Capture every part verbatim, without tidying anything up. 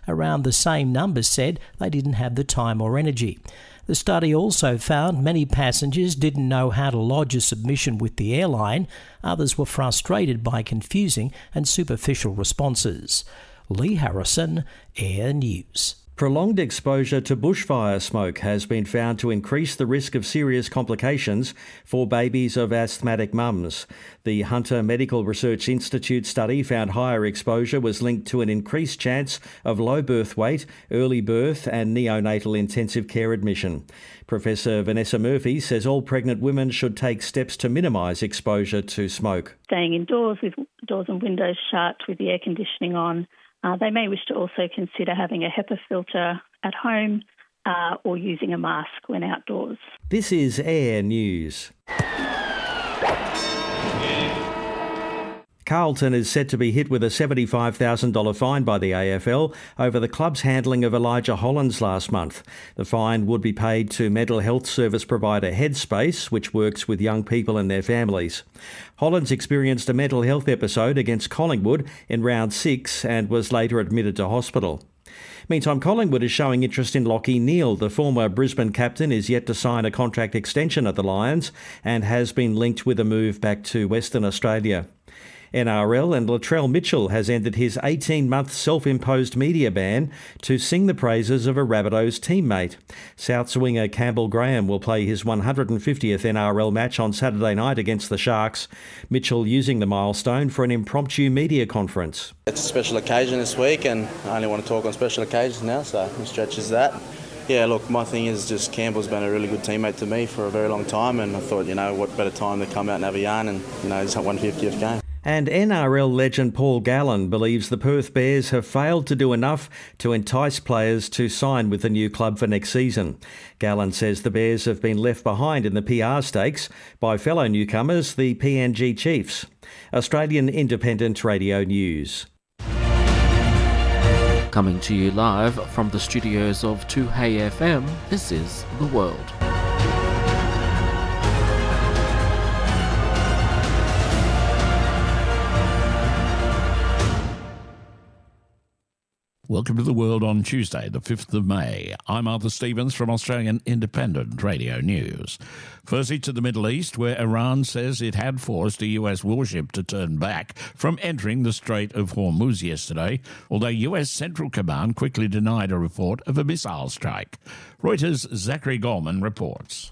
Around the same number said they didn't have the time or energy. The study also found many passengers didn't know how to lodge a submission with the airline. Others were frustrated by confusing and superficial responses. Lee Harrison, Air News. Prolonged exposure to bushfire smoke has been found to increase the risk of serious complications for babies of asthmatic mums. The Hunter Medical Research Institute study found higher exposure was linked to an increased chance of low birth weight, early birth and neonatal intensive care admission. Professor Vanessa Murphy says all pregnant women should take steps to minimise exposure to smoke. Staying indoors with doors and windows shut, with the air conditioning on. Uh, they may wish to also consider having a HEPA filter at home uh, or using a mask when outdoors. This is Air News. Carlton is set to be hit with a seventy-five thousand dollars fine by the A F L over the club's handling of Elijah Hollands last month. The fine would be paid to mental health service provider Headspace, which works with young people and their families. Hollands experienced a mental health episode against Collingwood in round six and was later admitted to hospital. Meantime, Collingwood is showing interest in Lachie Neale. The former Brisbane captain is yet to sign a contract extension at the Lions and has been linked with a move back to Western Australia. N R L and Latrell Mitchell has ended his eighteen-month self-imposed media ban to sing the praises of a Rabbitohs teammate. South swinger Campbell Graham will play his one hundred fiftieth N R L match on Saturday night against the Sharks. Mitchell using the milestone for an impromptu media conference. It's a special occasion this week and I only want to talk on special occasions now, so it stretches that. Yeah, look, my thing is just Campbell's been a really good teammate to me for a very long time and I thought, you know, what better time to come out and have a yarn and, you know, his one hundred fiftieth game. And N R L legend Paul Gallen believes the Perth Bears have failed to do enough to entice players to sign with the new club for next season. Gallen says the Bears have been left behind in the P R stakes by fellow newcomers, the P N G Chiefs. Australian Independent Radio News. Coming to you live from the studios of two Hey F M, this is The World. Welcome to The World on Tuesday, the fifth of May. I'm Arthur Stevens from Australian Independent Radio News. Firstly to the Middle East, where Iran says it had forced a U S warship to turn back from entering the Strait of Hormuz yesterday, although U S Central Command quickly denied a report of a missile strike. Reuters' Zachary Goldman reports.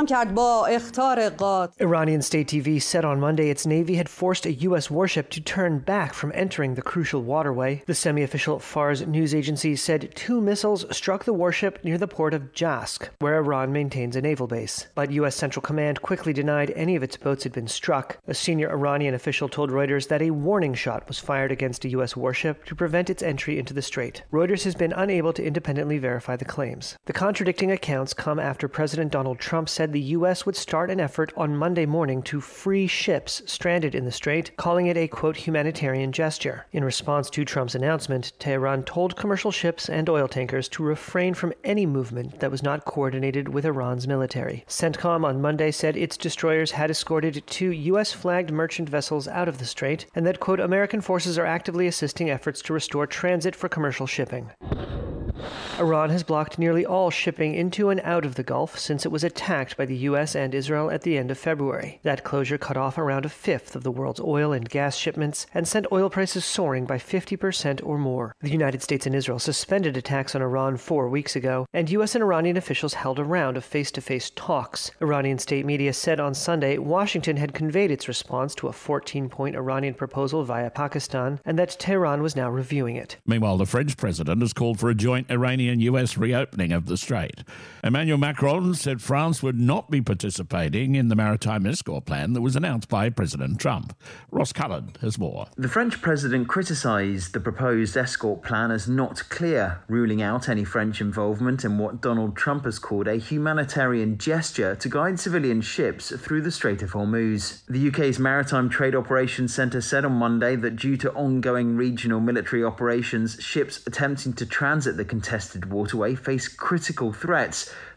Iranian state T V said on Monday its navy had forced a U S warship to turn back from entering the crucial waterway. The semi-official Fars news agency said two missiles struck the warship near the port of Jask, where Iran maintains a naval base. But U S Central Command quickly denied any of its boats had been struck. A senior Iranian official told Reuters that a warning shot was fired against a U S warship to prevent its entry into the strait. Reuters has been unable to independently verify the claims. The contradicting accounts come after President Donald Trump said the U S would start an effort on Monday morning to free ships stranded in the strait, calling it a, quote, humanitarian gesture. In response to Trump's announcement, Tehran told commercial ships and oil tankers to refrain from any movement that was not coordinated with Iran's military. CENTCOM on Monday said its destroyers had escorted two U S-flagged merchant vessels out of the strait and that, quote, American forces are actively assisting efforts to restore transit for commercial shipping. Iran has blocked nearly all shipping into and out of the Gulf since it was attacked by the U S and Israel at the end of February. That closure cut off around a fifth of the world's oil and gas shipments and sent oil prices soaring by fifty percent or more. The United States and Israel suspended attacks on Iran four weeks ago, and U S and Iranian officials held a round of face-to-face talks. Iranian state media said on Sunday Washington had conveyed its response to a fourteen-point Iranian proposal via Pakistan, and that Tehran was now reviewing it. Meanwhile, the French president has called for a joint Iranian-U S reopening of the strait. Emmanuel Macron said France would not be participating in the maritime escort plan that was announced by President Trump. Ross Cullen has more. The French president criticised the proposed escort plan as not clear, ruling out any French involvement in what Donald Trump has called a humanitarian gesture to guide civilian ships through the Strait of Hormuz. The U K's Maritime Trade Operations Centre said on Monday that due to ongoing regional military operations, ships attempting to transit the contested waterway face critical threats.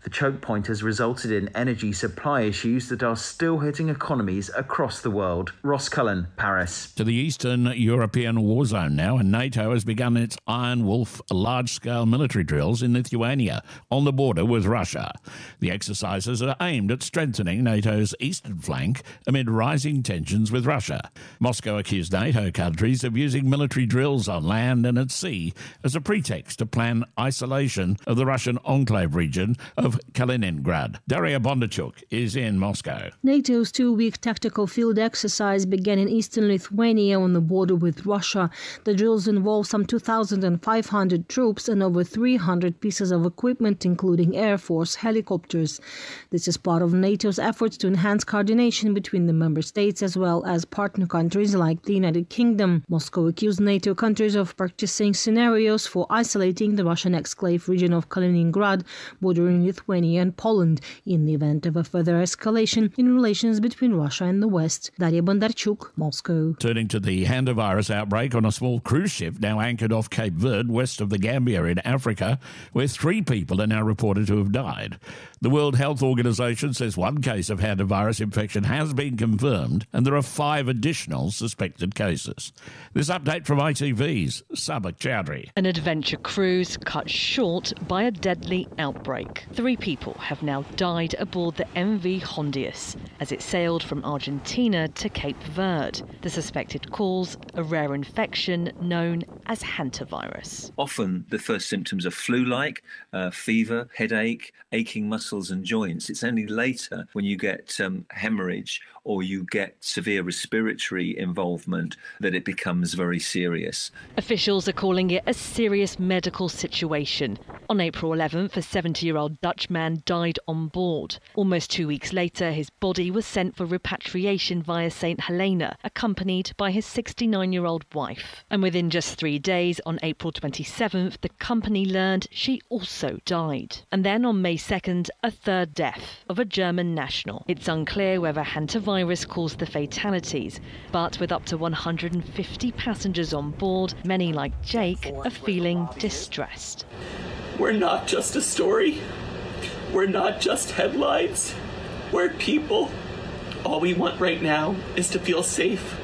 The choke point has resulted in energy supply issues that are still hitting economies across the world. Ross Cullen, Paris. To the Eastern European war zone now, and NATO has begun its Iron Wolf large-scale military drills in Lithuania on the border with Russia. The exercises are aimed at strengthening NATO's eastern flank amid rising tensions with Russia. Moscow accused NATO countries of using military drills on land and at sea as a pretext to plan isolation of the Russian enclave region of Kaliningrad. Daria Bondarchuk is in Moscow. NATO's two-week tactical field exercise began in eastern Lithuania on the border with Russia. The drills involve some two thousand five hundred troops and over three hundred pieces of equipment, including Air Force helicopters. This is part of NATO's efforts to enhance coordination between the member states as well as partner countries like the United Kingdom. Moscow accused NATO countries of practicing scenarios for isolating the Russian exclave region of Kaliningrad, bordering Lithuania and Poland, in the event of a further escalation in relations between Russia and the West. Daria Bondarchuk, Moscow. Turning to the hantavirus outbreak on a small cruise ship now anchored off Cape Verde, west of the Gambia in Africa, where three people are now reported to have died. The World Health Organization says one case of hantavirus infection has been confirmed and there are five additional suspected cases. This update from I T V's Sabak Chowdhury. An adventure cruise cut short by a deadly outbreak. Three people have now died aboard the M V Hondius as it sailed from Argentina to Cape Verde. The suspected cause, a rare infection known as hantavirus. Often the first symptoms are flu-like, uh, fever, headache, aching muscles and joints. It's only later when you get um, hemorrhage or you get severe respiratory involvement that it becomes very serious. Officials are calling it a serious medical situation. On April eleventh, a seventy-year-old Dutch man died on board. Almost two weeks later, his body was sent for repatriation via Saint Helena, accompanied by his sixty-nine-year-old wife. And within just three days, on April twenty-seventh, the company learned she also died. And then on May second, a third death of a German national. It's unclear whether hantavirus caused the fatalities, but with up to one hundred fifty passengers on board, many like Jake are feeling distressed. We're not just a story. We're not just headlines. We're people. All we want right now is to feel safe,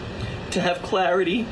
to have clarity,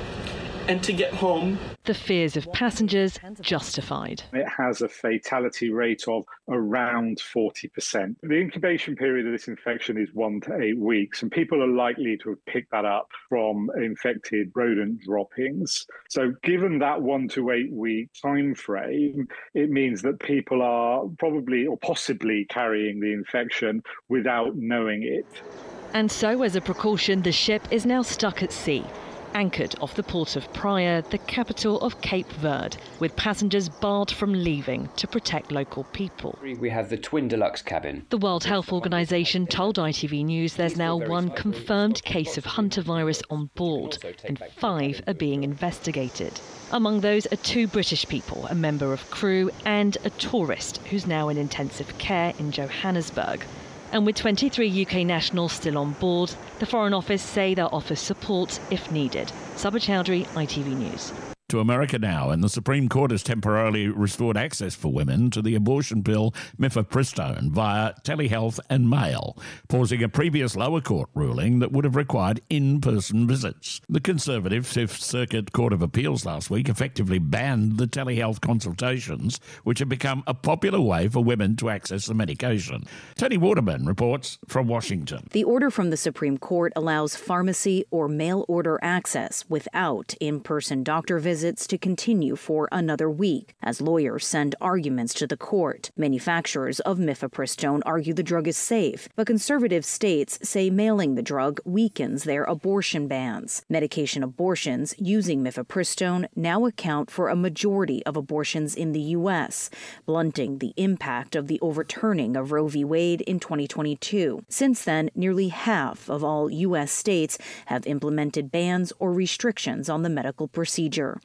and to get home. The fears of passengers justified. It has a fatality rate of around forty percent. The incubation period of this infection is one to eight weeks, and people are likely to have picked that up from infected rodent droppings. So given that one to eight week time frame, it means that people are probably or possibly carrying the infection without knowing it. And so, as a precaution, the ship is now stuck at sea, anchored off the port of Praia, the capital of Cape Verde, with passengers barred from leaving to protect local people. We have the twin deluxe cabin. The World Health Organization told I T V News there's now one confirmed case of hantavirus on board, and five are being investigated. Among those are two British people, a member of crew and a tourist who's now in intensive care in Johannesburg. And with twenty-three U K nationals still on board, the Foreign Office say they'll offer support if needed. Sabah Chowdhury, I T V News. To America now, and the Supreme Court has temporarily restored access for women to the abortion pill mifepristone via telehealth and mail, pausing a previous lower court ruling that would have required in-person visits. The conservative Fifth Circuit Court of Appeals last week effectively banned the telehealth consultations, which have become a popular way for women to access the medication. Tony Waterman reports from Washington. The order from the Supreme Court allows pharmacy or mail-order access without in-person doctor visits to continue for another week, as lawyers send arguments to the court. Manufacturers of mifepristone argue the drug is safe, but conservative states say mailing the drug weakens their abortion bans. Medication abortions using mifepristone now account for a majority of abortions in the U S, blunting the impact of the overturning of Roe v. Wade in twenty twenty-two. Since then, nearly half of all U S states have implemented bans or restrictions on the medical procedure.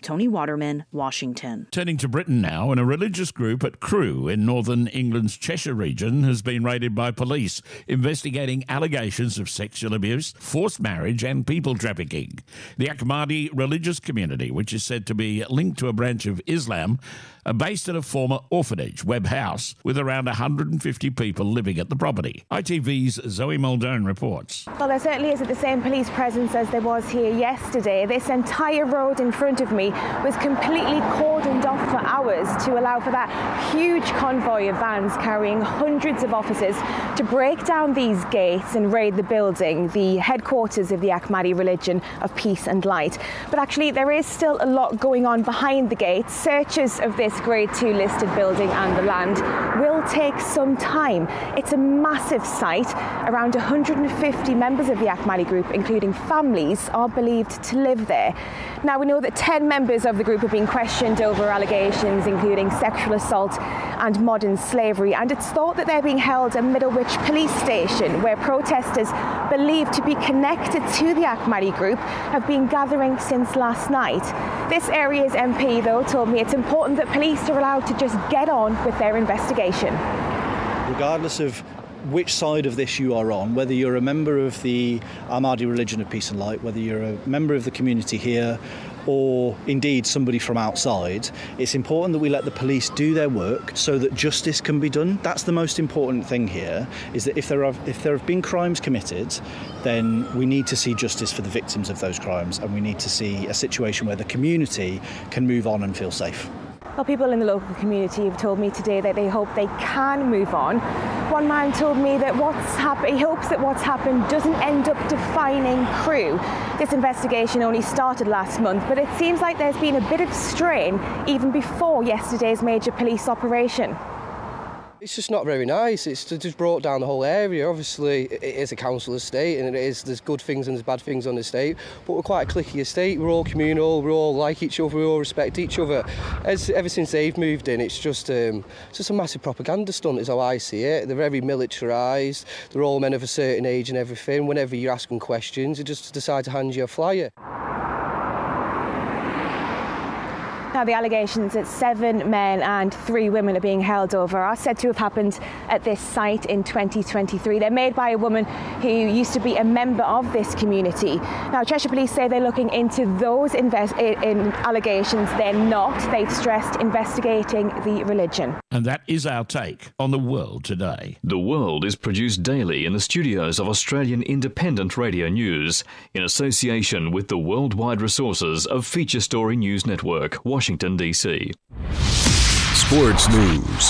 Tony Waterman, Washington. Turning to Britain now, and a religious group at Crewe in northern England's Cheshire region has been raided by police investigating allegations of sexual abuse, forced marriage and people trafficking. The Ahmadi religious community, which is said to be linked to a branch of Islam, are based at a former orphanage, Webb House, with around one hundred fifty people living at the property. I T V's Zoe Muldoon reports. Well, there certainly isn't the same police presence as there was here yesterday. This entire road in front of me was completely cordoned off for hours to allow for that huge convoy of vans carrying hundreds of officers to break down these gates and raid the building, the headquarters of the Ahmadi religion of peace and light. But actually, there is still a lot going on behind the gates. Searches of this Grade two listed building and the land will take some time. It's a massive site. Around one hundred fifty members of the Ahmadi group, including families, are believed to live there. Now, we know that ten members of the group are being questioned over allegations including sexual assault and modern slavery, and it's thought that they're being held at Middlewich police station, where protesters believed to be connected to the Ahmadi group have been gathering since last night. This area's M P, though, told me it's important that police are allowed to just get on with their investigation. Regardless of which side of this you are on, whether you're a member of the Ahmadi religion of peace and light, whether you're a member of the community here, or indeed somebody from outside, it's important that we let the police do their work so that justice can be done. That's the most important thing here, is that if there are if there have been crimes committed, then we need to see justice for the victims of those crimes, and we need to see a situation where the community can move on and feel safe. Well, people in the local community have told me today that they hope they can move on. One man told me that what's happened, he hopes that what's happened doesn't end up defining Crewe. This investigation only started last month, but it seems like there's been a bit of strain even before yesterday's major police operation. It's just not very nice. It's just brought down the whole area. Obviously, it is a council estate, and it is there's good things and there's bad things on the estate. But we're quite a cliquey estate. We're all communal. We all like each other. We all respect each other. As ever since they've moved in, it's just um, it's just a massive propaganda stunt, is how I see it. They're very militarised. They're all men of a certain age and everything. Whenever you're asking questions, they just decide to hand you a flyer. Now, the allegations that seven men and three women are being held over are said to have happened at this site in twenty twenty-three. They're made by a woman who used to be a member of this community. Now, Cheshire Police say they're looking into those invest- in allegations. They're not. They've stressed investigating the religion. And that is our take on the world today. The World is produced daily in the studios of Australian Independent Radio News in association with the worldwide resources of Feature Story News Network, Washington, D C. Sports News.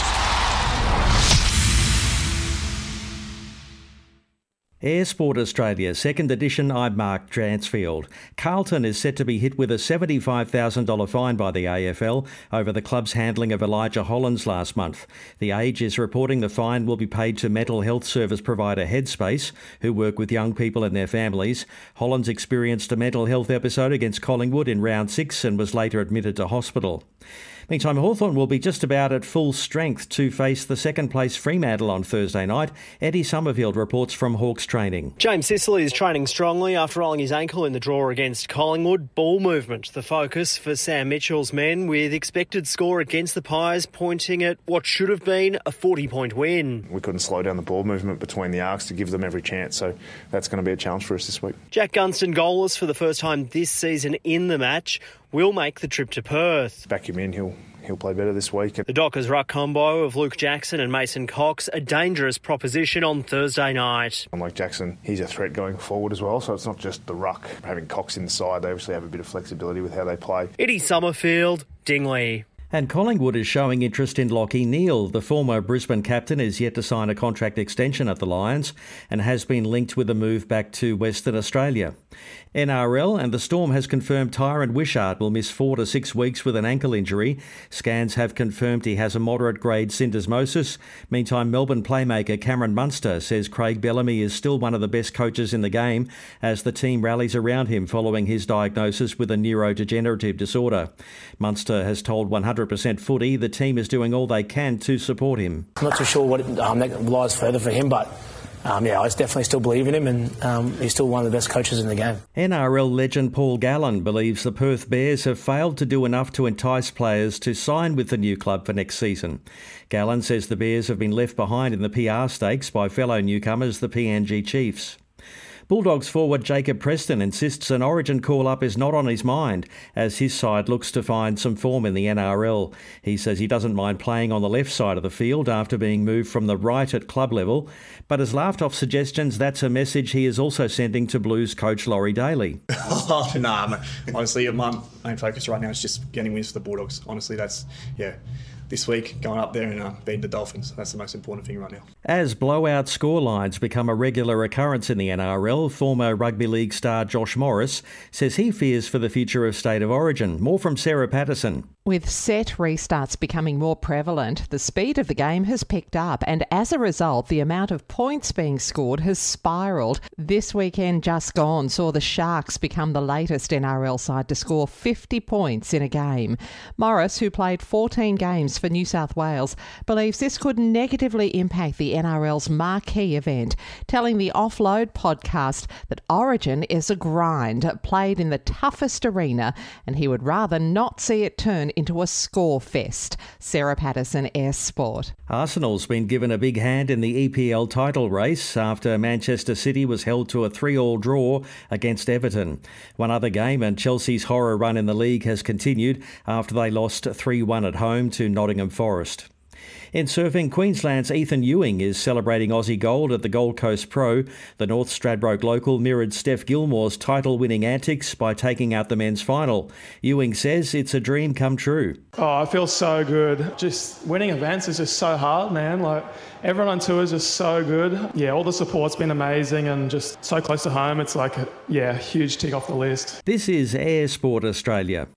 Air Sport Australia, second edition, I'm Mark Dransfield. Carlton is set to be hit with a seventy-five thousand dollars fine by the A F L over the club's handling of Elijah Hollands last month. The Age is reporting the fine will be paid to mental health service provider Headspace, who work with young people and their families. Hollands experienced a mental health episode against Collingwood in round six and was later admitted to hospital. Meantime, Hawthorn will be just about at full strength to face the second-place Fremantle on Thursday night. Eddie Summerfield reports from Hawks training. James Sicily is training strongly after rolling his ankle in the draw against Collingwood. Ball movement, the focus for Sam Mitchell's men, with expected score against the Pies pointing at what should have been a forty-point win. We couldn't slow down the ball movement between the arcs to give them every chance, so that's going to be a challenge for us this week. Jack Gunston, goalless for the first time this season in the match, will make the trip to Perth. Back him in, he'll he'll play better this week. The Dockers ruck combo of Luke Jackson and Mason Cox, a dangerous proposition on Thursday night. Unlike Jackson, he's a threat going forward as well, so it's not just the ruck. Having Cox inside, they obviously have a bit of flexibility with how they play. Eddie Summerfield, Dingley. And Collingwood is showing interest in Lachie Neale. The former Brisbane captain is yet to sign a contract extension at the Lions and has been linked with a move back to Western Australia. N R L and the Storm has confirmed Tyron Wishart will miss four to six weeks with an ankle injury. Scans have confirmed he has a moderate grade syndesmosis. Meantime, Melbourne playmaker Cameron Munster says Craig Bellamy is still one of the best coaches in the game as the team rallies around him following his diagnosis with a neurodegenerative disorder. Munster has told one hundred percent Footy the team is doing all they can to support him. I'm not too sure what um, that lies further for him, but um, yeah, I definitely still believe in him, and um, he's still one of the best coaches in the game. N R L legend Paul Gallen believes the Perth Bears have failed to do enough to entice players to sign with the new club for next season. Gallen says the Bears have been left behind in the P R stakes by fellow newcomers, the P N G Chiefs. Bulldogs forward Jacob Preston insists an Origin call-up is not on his mind as his side looks to find some form in the N R L. He says he doesn't mind playing on the left side of the field after being moved from the right at club level, but has laughed off suggestions that's a message he is also sending to Blues coach Laurie Daly. Oh, nah, man. Honestly, my main focus right now is just getting wins for the Bulldogs. Honestly, that's, yeah, this week, going up there and uh, beating the Dolphins. That's the most important thing right now. As blowout scorelines become a regular occurrence in the N R L, former rugby league star Josh Morris says he fears for the future of State of Origin. More from Sarah Patterson. With set restarts becoming more prevalent, the speed of the game has picked up, and as a result, the amount of points being scored has spiralled. This weekend just gone saw the Sharks become the latest N R L side to score fifty points in a game. Morris, who played fourteen games for New South Wales, believes this could negatively impact the N R L's marquee event, telling the Offload podcast that Origin is a grind, played in the toughest arena, and he would rather not see it turn into a score fest. Sarah Patterson, Air Sport. Arsenal's been given a big hand in the E P L title race after Manchester City was held to a three-all draw against Everton. One other game and Chelsea's horror run in the league has continued after they lost three one at home to Nottingham Forest. In surfing, Queensland's Ethan Ewing is celebrating Aussie gold at the Gold Coast Pro. The North Stradbroke local mirrored Steph Gilmore's title-winning antics by taking out the men's final. Ewing says it's a dream come true. Oh, I feel so good. Just winning events is just so hard, man. Like, everyone on tour is just so good. Yeah, all the support's been amazing and just so close to home. It's like, a, yeah, huge tick off the list. This is Air Sport Australia.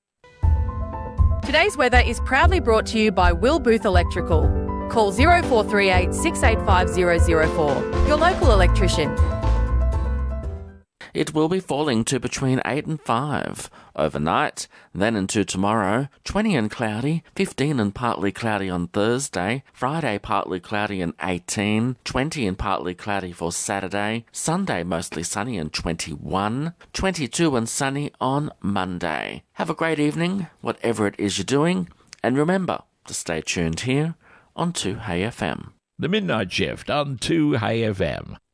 Today's weather is proudly brought to you by Will Booth Electrical. Call zero four three eight, six eight five zero zero four. Your local electrician. It will be falling to between eight and five overnight, then into tomorrow, twenty and cloudy, fifteen and partly cloudy on Thursday, Friday partly cloudy and eighteen, twenty and partly cloudy for Saturday, Sunday mostly sunny and twenty-one, twenty-two and sunny on Monday. Have a great evening, whatever it is you're doing, and remember to stay tuned here on two Hey F M. The Midnight Shift on two Hey F M.